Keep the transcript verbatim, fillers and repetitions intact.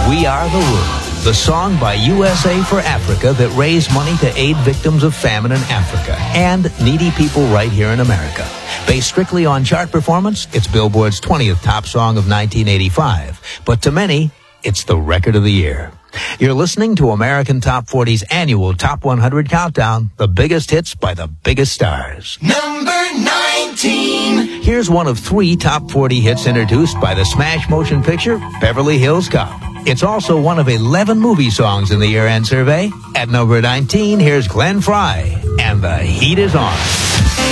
We Are the World, the song by U S A for Africa that raised money to aid victims of famine in Africa and needy people right here in America. Based strictly on chart performance, it's Billboard's twentieth top song of nineteen eighty-five. But to many, it's the record of the year. You're listening to American Top forty's annual Top one hundred Countdown, the biggest hits by the biggest stars. Number nineteen. Here's one of three Top forty hits introduced by the smash motion picture Beverly Hills Cop. It's also one of eleven movie songs in the year-end survey. At number nineteen, here's Glenn Frey, and The Heat Is On.